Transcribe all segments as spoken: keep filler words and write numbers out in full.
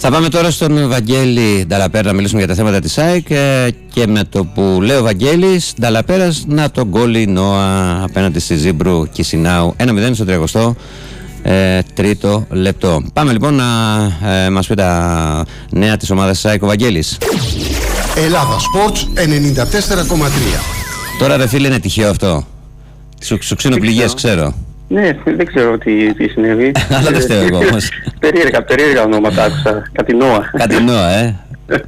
Θα πάμε τώρα στον Βαγγέλη Νταλαπέρα να μιλήσουμε για τα θέματα της ΑΕΚ και με το που λέει ο Βαγγέλης Νταλαπέρας, να τον γκόλι Νόα απέναντι στη Ζήμπρου Κισινάου ένα μηδέν στο τριακοστό τρίτο λεπτό. Πάμε λοιπόν να ε, μας πει τα νέα της ομάδας της ΑΕΚ ο Βαγγέλης. Ελλάδα Sports ενενήντα τέσσερα κόμμα τρία. Τώρα ρε φίλε, είναι τυχαίο αυτό? Σου, σου ξύνω ξέρω. Ναι, δεν ξέρω τι, τι συνέβη. Αλλά δεν φταίω εγώ όμως. Περίεργα, περίεργα ονόματα άκουσα. Κάτι Νόα. Κάτι Νόα, ε.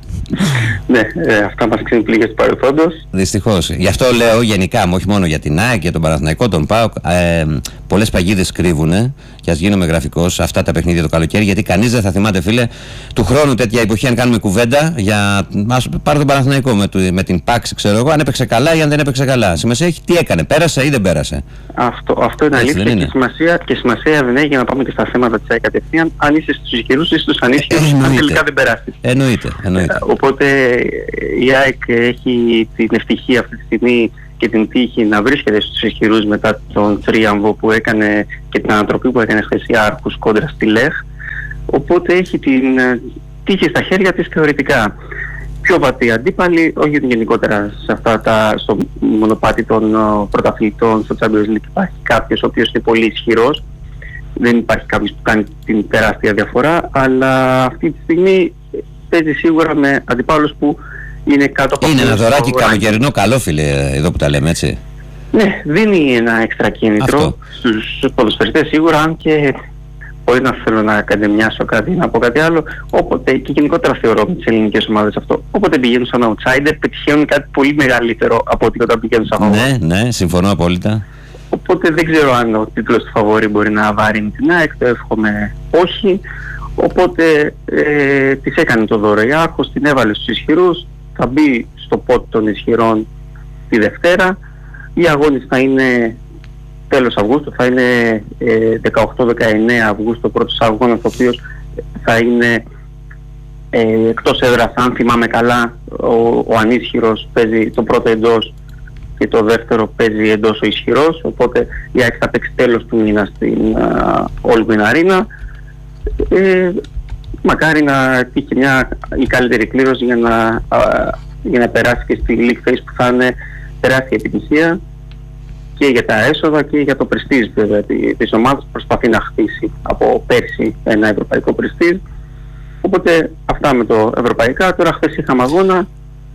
Ναι, ε, αυτά μας ξύνουν πληγές του παρελθόντος. Δυστυχώς. Γι' αυτό λέω γενικά, όχι μόνο για την ΑΕΚ, για τον Παναθηναϊκό, τον ΠΑΟΚ. Ε, πολλές παγίδες κρύβουνε. Και ας γίνομαι γραφικός αυτά τα παιχνίδια το καλοκαίρι. Γιατί κανείς δεν θα θυμάται, φίλε, του χρόνου τέτοια εποχή, αν κάνουμε κουβέντα για. Ας πάρω τον Παναθηναϊκό με, με την Πάξη, ξέρω εγώ, αν έπαιξε καλά ή αν δεν έπαιξε καλά. Σημασία έχει τι έκανε, πέρασε ή δεν πέρασε. Αυτό, αυτό είναι αλήθεια. Και, είναι. Σημασία, και σημασία δεν έχει, για να πάμε και στα θέματα της ΑΕΚ κατευθείαν, αν είσαι στους ισχυρούς ή στους ανίσχυρους, αν τελικά δεν περάσει. Εννοείται. εννοείται. Οπότε η ΑΕΚ έχει την ευτυχία αυτή τη στιγμή και την τύχη να βρίσκεται στους ισχυρούς μετά τον θρίαμβο που έκανε και την ανατροπή που έκανε χθες η Άρχους κόντρα στη ΛΕΧ. Οπότε έχει την τύχη στα χέρια της θεωρητικά. Πιο βατή αντίπαλη, όχι γενικότερα σε αυτά τα, στο μονοπάτι των πρωταθλητών στο Champions League υπάρχει κάποιος ο οποίος είναι πολύ ισχυρός. Δεν υπάρχει κάποιος που κάνει την τεράστια διαφορά, αλλά αυτή τη στιγμή παίζει σίγουρα με αντιπάλους που είναι κάτω από... Είναι ένα δωράκι καλοκαιρινό καλό, φίλε, εδώ που τα λέμε, έτσι. Ναι, δίνει ένα έξτρα κίνητρο στους ποδοσφαιριστές σίγουρα, αν και μπορεί να θέλω να ακαδεμιάσω κάτι, να πω κάτι άλλο, όποτε, και γενικότερα θεωρώ με τις ελληνικές ομάδες αυτό, όποτε πηγαίνουν σαν outsider πετυχαίνουν κάτι πολύ μεγαλύτερο από ότι όταν πηγαίνουν σαν φαβόρι. Ναι, ναι, συμφωνώ απόλυτα. Οπότε δεν ξέρω αν ο τίτλος του φαβόρι μπορεί να βάρει την ΑΕΚ, το εύχομαι όχι. Οπότε ε, της έκανε το δώρο η Άρχος, την έβαλε στους ισχυρούς, θα μπει στο πόντ των ισχυρών τη Δευτέρα. Οι αγώνες θα είναι τέλος Αυγούστου, θα είναι ε, δεκαοκτώ δεκαεννέα Αυγούστου ο πρώτος αγώνας, ο οποίος θα είναι ε, εκτός έδρας, αν θυμάμαι καλά. Ο, ο ανίσχυρος παίζει το πρώτο εντός και το δεύτερο παίζει εντός ο ισχυρός, οπότε η ΑΕΚ θα παίξει τέλος του μήνα στην Όλμπιν Αρίνα. Ε, μακάρι να τύχει μια η καλύτερη κλήρωση για να, α, για να περάσει και στη League Phase που θα είναι τεράστια επιτυχία και για τα έσοδα και για το prestige βέβαια της ομάδας που προσπαθεί να χτίσει από πέρσι ένα ευρωπαϊκό prestige. Οπότε αυτά με το ευρωπαϊκά. Τώρα χθες είχαμε αγώνα,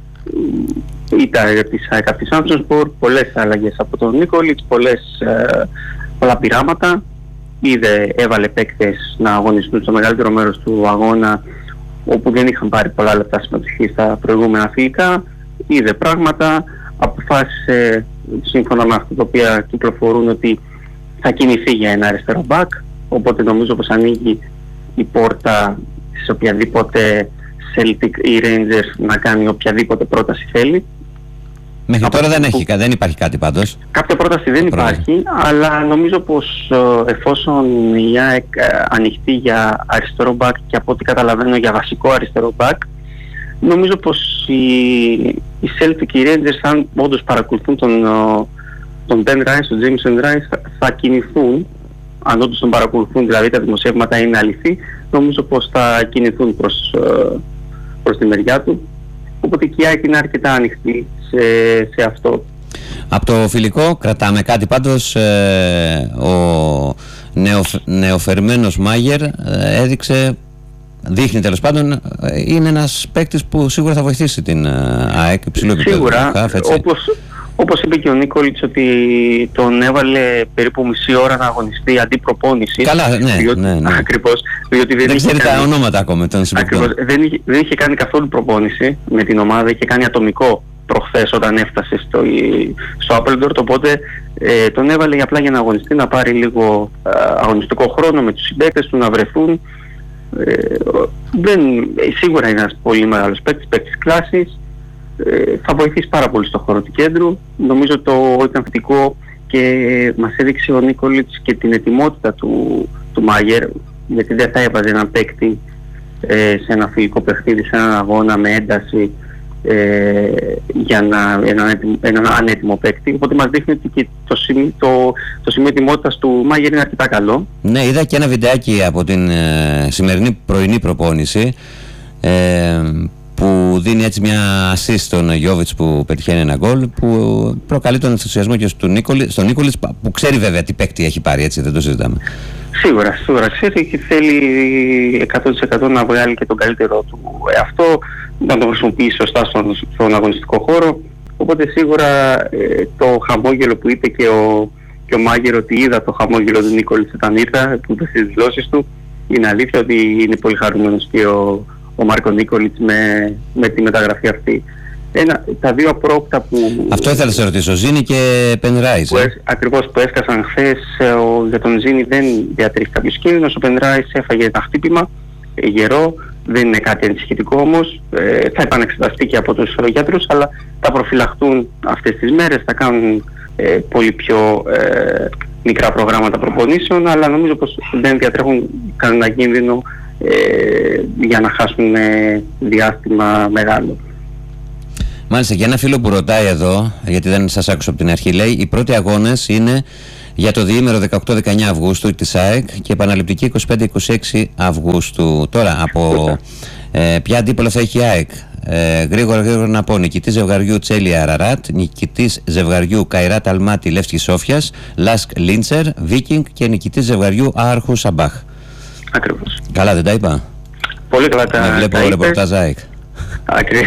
ήταν της ΑΕΚ της Άντζονσπορ, πολλές αλλαγές από τον Νίκολιτς, πολλές, ε, πολλά πειράματα. Είδε, έβαλε παίκτες να αγωνιστούν στο μεγαλύτερο μέρος του αγώνα όπου δεν είχαν πάρει πολλά λεπτά συμμετοχή στα προηγούμενα φιλικά. Είδε πράγματα, αποφάσισε σύμφωνα με αυτά τα οποία κυκλοφορούν ότι θα κινηθεί για ένα αριστερό μπακ, οπότε νομίζω πως ανοίγει η πόρτα σε οποιαδήποτε Celtic ή Rangers να κάνει οποιαδήποτε πρόταση θέλει. Μέχρι τώρα δεν, έχει, δεν υπάρχει κάτι πάντως. Κάποια πρόταση δεν υπάρχει, αλλά νομίζω πως εφόσον η ΑΕΚ ανοιχτεί για αριστερό μπακ και από ό,τι καταλαβαίνω για βασικό αριστερό μπακ, νομίζω πως οι, οι Celtic και οι Rangers, αν όντως παρακολουθούν τον, τον Ben Rice, τον Jameson Rice, θα, θα κινηθούν, αν όντως τον παρακολουθούν, δηλαδή τα δημοσιεύματα είναι αληθή, νομίζω πως θα κινηθούν προς, προς τη μεριά του. Οπότε και η ΑΕΚ είναι αρκετά ανοιχτή σε, σε αυτό. Από το φιλικό κρατάμε κάτι πάντως, ε, ο νεοφ, νεοφερμένος Μάγερ ε, έδειξε, δείχνει τέλος πάντων, ε, είναι ένας παίκτης που σίγουρα θα βοηθήσει την ε, ΑΕΚ υψηλό επίπεδο. Σίγουρα, όπως, όπως είπε και ο Νίκολιτς ότι τον έβαλε περίπου μισή ώρα να αγωνιστεί αντί προπόνηση. Καλά, ναι, διότι, ναι, ναι. Ακριβώς, διότι δεν, δεν ξέρει κάνει, τα ονόματα ακόμα των ακριβώς, δεν, είχε, δεν είχε κάνει καθόλου προπόνηση με την ομάδα, είχε κάνει ατομικό προχθές όταν έφτασε στο, στο Appledore, οπότε ε, τον έβαλε απλά για να αγωνιστεί, να πάρει λίγο ε, αγωνιστικό χρόνο με τους συμπαίκτες του, να βρεθούν. Ε, δεν, σίγουρα είναι ένας πολύ μεγάλος παίκτης, παίκτης κλάσης. Ε, θα βοηθήσει πάρα πολύ στο χώρο του κέντρου. Νομίζω το ήταν θετικό και μας έδειξε ο Νίκολιτς και την ετοιμότητα του, του Μάγερ, γιατί δεν θα έβαζε έναν παίκτη ε, σε ένα φιλικό παιχνίδι, σε έναν αγώνα με ένταση ε, για να, έναν, έναν ανέτοιμο παίκτη. Οπότε μας δείχνει ότι και το σημείο, το, το σημείο ετοιμότητας του Μάγερ είναι αρκετά καλό. Ναι, είδα και ένα βιντεάκι από την ε, σημερινή πρωινή προπόνηση ε, που δίνει έτσι μια assist στον Γιόβιτς που πετυχαίνει ένα γκολ, που προκαλεί τον ενθουσιασμό και στον Νίκολη, στον Νίκολης, που ξέρει βέβαια τι παίκτη έχει πάρει, έτσι δεν το συζητάμε. Σίγουρα, σίγουρα ξέρει και θέλει εκατό τοις εκατό να βγάλει και τον καλύτερο του εαυτό, να τον χρησιμοποιήσει σωστά στον, στον αγωνιστικό χώρο. Οπότε σίγουρα ε, το χαμόγελο που είπε και ο, και ο Μάγερ, ότι είδα το χαμόγελο του Νίκολης όταν ήρθα, που είπε στις δηλώσεις του, είναι αλήθεια ότι είναι πολύ χαρούμενος και ο, ο Μάρκο Νίκολιτς με, με τη μεταγραφή αυτή. Ένα, τα δύο απρόπτα που... Αυτό ήθελα να σε ρωτήσω, Ζήνη και Πενράις. Ε? Ακριβώς, που έσκασαν χθες, ο, για τον Ζήνη δεν διατρέχει κάποιος κίνδυνος, ο Πενράις έφαγε ένα χτύπημα, ε, γερό, δεν είναι κάτι ανησυχητικό όμως, ε, θα επανεξεταστεί και από τους γιατρούς, αλλά θα προφυλαχτούν αυτές τις μέρες, θα κάνουν ε, πολύ πιο ε, μικρά προγράμματα προπονήσεων, αλλά νομίζω πως δεν διατρέχουν κανένα κίνδυνο ε, για να χάσουν ε, διάστημα μεγάλο. Μάλιστα, και ένα φίλο που ρωτάει εδώ, γιατί δεν σας άκουσα από την αρχή, λέει οι πρώτοι αγώνες είναι για το διήμερο δεκαοκτώ δεκαεννιά Αυγούστου της ΑΕΚ και επαναληπτική είκοσι πέντε είκοσι έξι Αυγούστου. Τώρα, από ε, ποια αντίπολα θα έχει η ΑΕΚ? Ε, γρήγορα γρήγορα να πω: νικητής ζευγαριού Τσέλια Αραράτ, νικητής ζευγαριού Καϊράτ Αλμάτι Λεύσκη Σόφιας, Λάσκ Λίντσερ, Βίκινγκ και νικητής ζευγαριού Άρχου Σαμπάχ. Ακριβώς. Καλά δεν τα είπα? Πολύ καλά τα, να βλέπω ρεπορτάζ ΑΕΚ. Ακριβώς.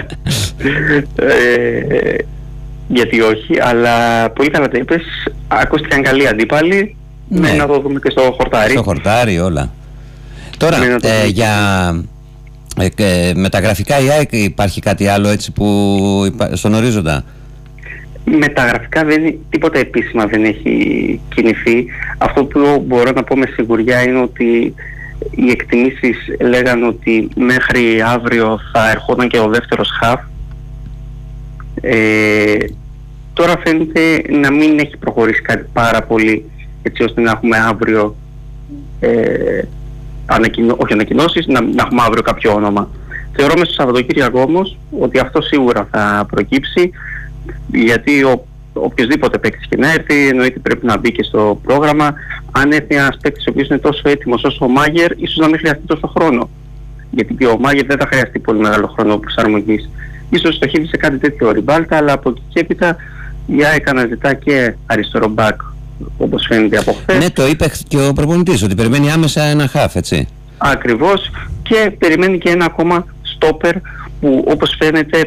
ε, γιατί όχι, αλλά πολύ καλά τα είπες. Ακούστηκαν καλοί αντίπαλοι. Ναι. Να το δούμε και στο χορτάρι. Στο χορτάρι όλα. Τώρα, ε, για ε, ε, με τα γραφικά η ΑΕΚ υπάρχει κάτι άλλο έτσι που υπά... στον ορίζοντα? Με τα γραφικά δεν, τίποτα επίσημα δεν έχει κινηθεί. Αυτό που μπορώ να πω με σιγουριά είναι ότι οι εκτιμήσεις λέγαν ότι μέχρι αύριο θα ερχόταν και ο δεύτερος χαφ. Ε, τώρα φαίνεται να μην έχει προχωρήσει κάτι πάρα πολύ, έτσι ώστε να έχουμε αύριο ε, ανακοινώ, όχι ανακοινώσεις, να, να έχουμε αύριο κάποιο όνομα. Θεωρώ μέσα στο Σαββατοκύριακο όμως ότι αυτό σίγουρα θα προκύψει, γιατί ο, οποιοσδήποτε παίκτης και να έρθει εννοείται πρέπει να μπει και στο πρόγραμμα. Αν έρθει ένας παίκτης ο οποίος είναι τόσο έτοιμος όσο ο Μάγερ, ίσως να μην χρειαστεί τόσο χρόνο, γιατί και ο Μάγερ δεν θα χρειαστεί πολύ μεγάλο χρόνο προσαρμογής. Ίσως στοχεύει σε κάτι τέτοιο Ριμπάλτα, αλλά από εκεί και έπειτα η ΑΕΚ αναζητά και αριστερό μπακ, όπως φαίνεται από χθες. Ναι, το είπε και ο προπονητής, ότι περιμένει άμεσα ένα χαφ, έτσι. Ακριβώς, και περιμένει και ένα ακόμα στόπερ που όπως φαίνεται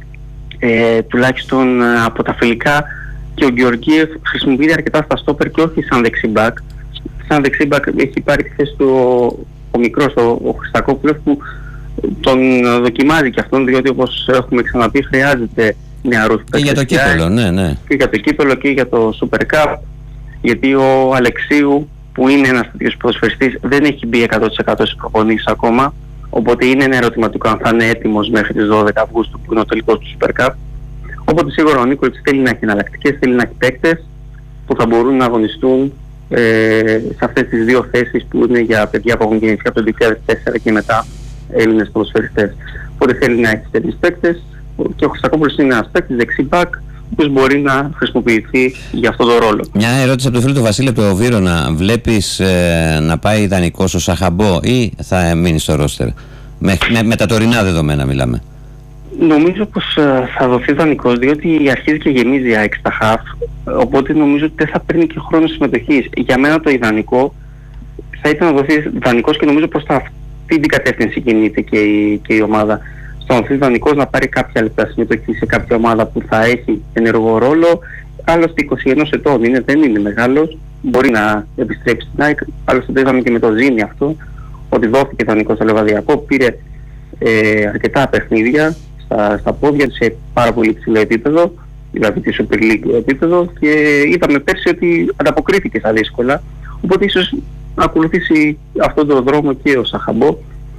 ε, τουλάχιστον από τα φιλικά και ο Γεωργίευ χρησιμοποιείται αρκετά στα στόπερ και όχι σαν δεξιμπακ. Σαν δεξιμπακ έχει πάρει τη θέση του ο, ο μικρός, ο, ο Χριστακόπουλος, που τον δοκιμάζει και αυτόν, διότι όπως έχουμε ξαναπεί χρειάζεται νεαρούς παίκτες. Και για το κύπελλο, ναι, ναι. Και για το κύπελλο και για το Super Cup, γιατί ο Αλεξίου, που είναι ένας τέτοιος ποδοσφαιριστής, δεν έχει μπει εκατό τοις εκατό στις προπονήσεις ακόμα, οπότε είναι ένα ερωτηματικό αν θα είναι έτοιμος μέχρι τις δώδεκα Αυγούστου που είναι ο τελικός του Super Cup. Οπότε σίγουρα ο Νίκολιτς θέλει να έχει εναλλακτικές, θέλει να έχει παίκτες που θα μπορούν να αγωνιστούν ε, σε αυτές τις δύο θέσεις που είναι για παιδιά που έχουν γεννηθεί από το δύο χιλιάδες τέσσερα και μετά, Έλληνες ποδοσφαιριστές. Οπότε θέλει να έχει τέτοιους παίκτες και ο Χριστακόπουλος είναι ένας παίκτης δεξιμπακ, ο οποίος μπορεί να χρησιμοποιηθεί για αυτόν τον ρόλο. Μια ερώτηση από το φίλο του Βασίλη από το Βύρωνα. Βλέπεις ε, να πάει ιδανικός ο Σαχαμπό ή θα μείνει στο ρόστερ? Με, με, με τα τωρινά δεδομένα μιλάμε. Νομίζω πως uh, θα δοθεί δανεικός, διότι αρχίζει και γεμίζει η ΑΕΚ στα χαφ, οπότε νομίζω ότι δεν θα παίρνει και χρόνο συμμετοχής. Για μένα το ιδανικό θα ήταν να δοθεί δανεικός και νομίζω πως θα αυτή την κατεύθυνση κινείται και η, και η ομάδα. Στο να δοθεί δανεικός να πάρει κάποια λεπτά συμμετοχή σε κάποια ομάδα που θα έχει ενεργό ρόλο. Άλλωστε είκοσι ένα ετών είναι, δεν είναι μεγάλος, μπορεί να επιστρέψει στην ΑΕΚ. Άλλωστε το είδαμε και με το Ζήνη αυτό, ότι δόθηκε δανεικός στο Λεβαδιακό, πήρε ε, αρκετά παιχνίδια στα, στα πόδια του σε πάρα πολύ ψηλό επίπεδο, δηλαδή τη Super League επίπεδο, και είδαμε πέρσι ότι ανταποκρίθηκε στα δύσκολα, οπότε ίσως να ακολουθήσει αυτόν τον δρόμο και ο Σαχαμπό,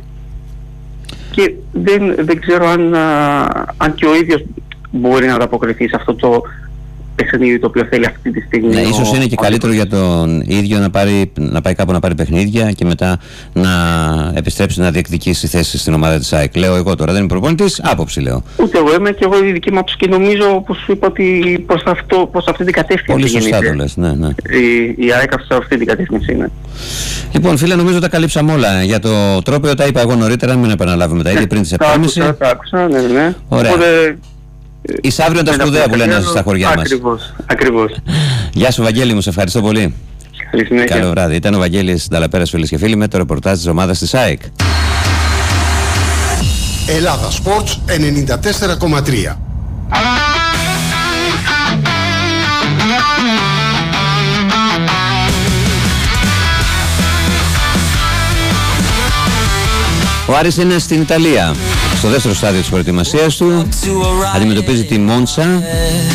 και δεν, δεν ξέρω αν, α, αν και ο ίδιος μπορεί να ανταποκριθεί σε αυτό το παιχνίδι το οποίο θέλει αυτή τη στιγμή. Ναι, ο, ίσως είναι και ο, καλύτερο για τον ίδιο να, πάρει, να πάει κάπου να πάρει παιχνίδια και μετά να επιστρέψει να διεκδικήσει θέση στην ομάδα της ΑΕΚ. Λέω εγώ τώρα, δεν είμαι προπονητής, άποψη λέω. Ούτε εγώ είμαι και εγώ η δική μου άποψη και νομίζω, όπως σου είπα, ότι προς, αυτό, προς αυτή την κατεύθυνση. Πολύ σωστά το λες, ναι, ναι. Η, η ΑΕΚ σε αυτή την κατεύθυνση είναι. Λοιπόν, φίλε, νομίζω τα καλύψαμε όλα. Για το τρόπαιο τα είπα εγώ νωρίτερα, μην επαναλάβουμε τα ίδια πριν τις επτά και μισή. Τα άκουσα, ναι, ναι. Ωραία. Οπότε, είσαι αύριο τα σπουδαία που λένε στα χωριά μας. Ακριβώς, ακριβώς. Γεια σου, Βαγγέλη μου, σε ευχαριστώ πολύ. Καλή συνέχεια. Καλό βράδυ. Ήταν ο Βαγγέλης Νταλαπέρας, φίλες και φίλοι, με το ρεπορτάζ της ομάδας της ΑΕΚ. Ελλάδα Sports ενενήντα τέσσερα κόμμα τρία. Ο Άρης είναι στην Ιταλία, στο δεύτερο στάδιο της προετοιμασίας του, αντιμετωπίζει τη Μόντσα.